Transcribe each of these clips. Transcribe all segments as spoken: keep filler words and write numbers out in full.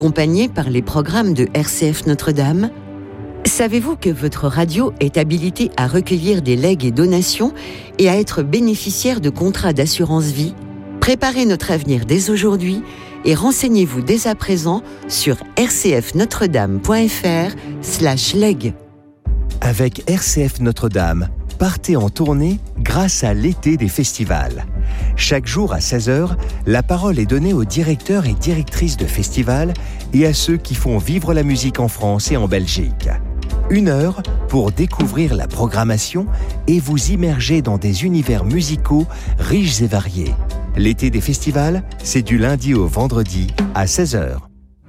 accompagné par les programmes de R C F Notre-Dame. Savez-vous que votre radio est habilitée à recueillir des legs et donations et à être bénéficiaire de contrats d'assurance vie ? Préparez notre avenir dès aujourd'hui et renseignez-vous dès à présent sur rcfnotredame.fr slash leg. Avec R C F Notre-Dame, partez en tournée grâce à l'été des festivals. Chaque jour à seize heures, la parole est donnée aux directeurs et directrices de festivals et à ceux qui font vivre la musique en France et en Belgique. Une heure pour découvrir la programmation et vous immerger dans des univers musicaux riches et variés. L'été des festivals, c'est du lundi au vendredi à seize heures.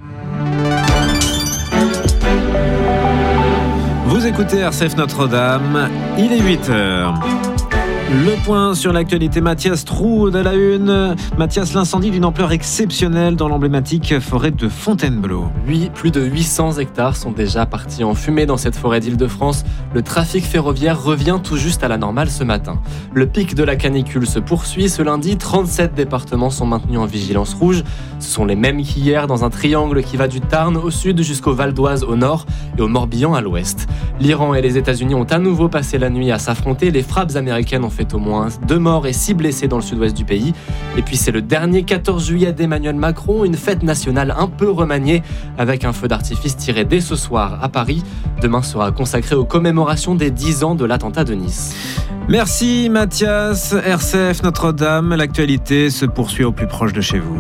Vous écoutez R C F Notre-Dame, il est huit heures. Le point sur l'actualité, Mathias Trou de la Une. Mathias, l'incendie d'une ampleur exceptionnelle dans l'emblématique forêt de Fontainebleau. Oui, plus de huit cents hectares sont déjà partis en fumée dans cette forêt d'Île-de-France. Le trafic ferroviaire revient tout juste à la normale ce matin. Le pic de la canicule se poursuit. Ce lundi, trente-sept départements sont maintenus en vigilance rouge. Ce sont les mêmes qu'hier dans un triangle qui va du Tarn au sud jusqu'au Val d'Oise au nord et au Morbihan à l'ouest. L'Iran et les États-Unis ont à nouveau passé la nuit à s'affronter. Les frappes américaines ont fait au moins deux morts et six blessés dans le sud-ouest du pays. Et puis c'est le dernier quatorze juillet d'Emmanuel Macron, une fête nationale un peu remaniée avec un feu d'artifice tiré dès ce soir à Paris. Demain sera consacré aux commémorations des dix ans de l'attentat de Nice. Merci Mathias. R C F Notre-Dame, l'actualité se poursuit au plus proche de chez vous.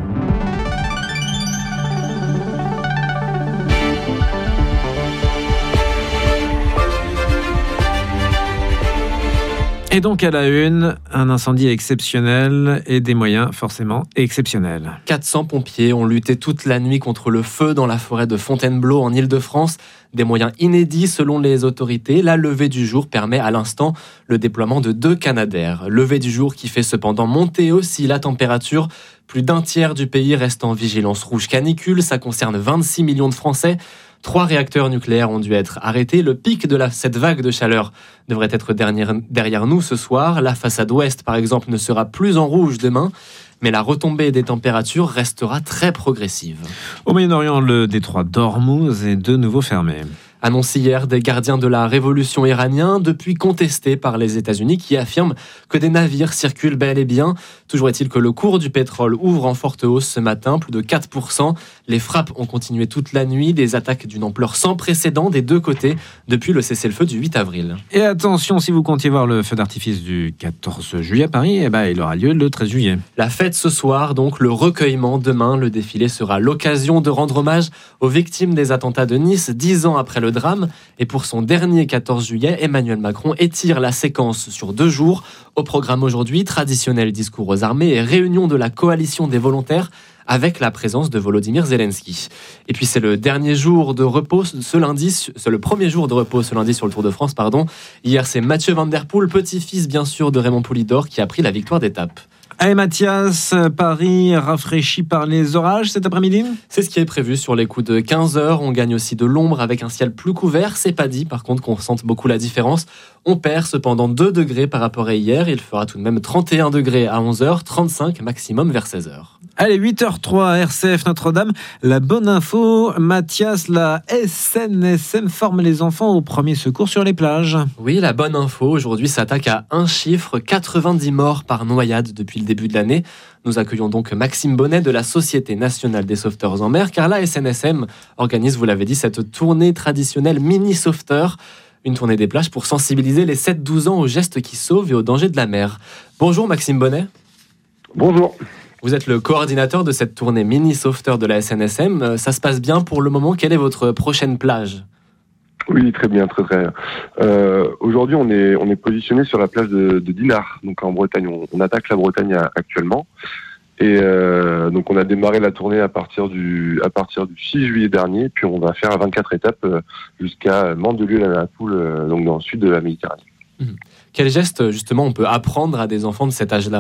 Et donc à la une, un incendie exceptionnel et des moyens forcément exceptionnels. quatre cents pompiers ont lutté toute la nuit contre le feu dans la forêt de Fontainebleau en Île-de-France. Des moyens inédits selon les autorités. La levée du jour permet à l'instant le déploiement de deux Canadair. Levée du jour qui fait cependant monter aussi la température. Plus d'un tiers du pays reste en vigilance rouge canicule. Ça concerne vingt-six millions de Français. Trois réacteurs nucléaires ont dû être arrêtés. Le pic de la, cette vague de chaleur devrait être derrière, derrière nous ce soir. La façade ouest, par exemple, ne sera plus en rouge demain. Mais la retombée des températures restera très progressive. Au Moyen-Orient, le détroit d'Ormuz est de nouveau fermé. Annoncé hier des gardiens de la révolution iraniens, depuis contesté par les États-Unis qui affirment que des navires circulent bel et bien. Toujours est-il que le cours du pétrole ouvre en forte hausse ce matin, plus de quatre pour cent. Les frappes ont continué toute la nuit, des attaques d'une ampleur sans précédent des deux côtés depuis le cessez-le-feu du huit avril. Et attention, si vous comptiez voir le feu d'artifice du quatorze juillet à Paris, eh ben, il aura lieu le treize juillet. La fête ce soir, donc le recueillement demain. Le défilé sera l'occasion de rendre hommage aux victimes des attentats de Nice, dix ans après le drame. Et pour son dernier quatorze juillet, Emmanuel Macron étire la séquence sur deux jours. Au programme aujourd'hui, traditionnel discours aux armées et réunion de la coalition des volontaires avec la présence de Volodymyr Zelensky. Et puis c'est le dernier jour de repos ce lundi, c'est le premier jour de repos ce lundi sur le Tour de France, pardon. Hier, c'est Mathieu Van Der Poel, petit-fils bien sûr de Raymond Poulidor, qui a pris la victoire d'étape. Allez Mathias, Paris rafraîchi par les orages cet après-midi ? C'est ce qui est prévu sur les coups de quinze heures. On gagne aussi de l'ombre avec un ciel plus couvert. C'est pas dit par contre qu'on sente beaucoup la différence. On perd cependant deux degrés par rapport à hier. Il fera tout de même trente et un degrés à onze heures, trente-cinq maximum vers seize heures. Allez, huit heures trois, R C F Notre-Dame. La bonne info, Mathias, la S N S M forme les enfants au premier secours sur les plages. Oui, la bonne info aujourd'hui s'attaque à un chiffre, quatre-vingt-dix morts par noyade depuis le début de l'année. Nous accueillons donc Maxime Bonnet de la Société nationale des sauveteurs en mer, car la S N S M organise, vous l'avez dit, cette tournée traditionnelle mini-sauveteur. Une tournée des plages pour sensibiliser les sept douze ans aux gestes qui sauvent et aux dangers de la mer. Bonjour Maxime Bonnet. Bonjour. Vous êtes le coordinateur de cette tournée mini-sauveteur de la S N S M. Ça se passe bien pour le moment. Quelle est votre prochaine plage ? Oui, très bien, très très bien. Euh, aujourd'hui, on est on est positionné sur la plage de, de Dinard, donc en Bretagne. On, on attaque la Bretagne actuellement. Et euh, donc on a démarré la tournée à partir du à partir du six juillet dernier, puis on va faire vingt-quatre étapes jusqu'à Mandelieu-la-Napoule, donc dans le sud de la Méditerranée. Mmh. Quel geste justement on peut apprendre à des enfants de cet âge-là ?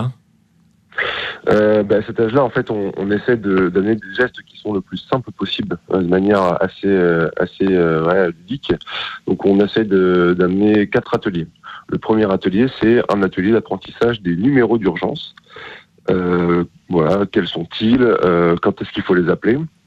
Euh, bah, à cet âge-là, en fait, on, on essaie de, d'amener des gestes qui sont le plus simples possible, euh, de manière assez, euh, assez euh, ouais, ludique. Donc, on essaie de, d'amener quatre ateliers. Le premier atelier, c'est un atelier d'apprentissage des numéros d'urgence. Euh, voilà, quels sont-ils, euh, quand est-ce qu'il faut les appeler.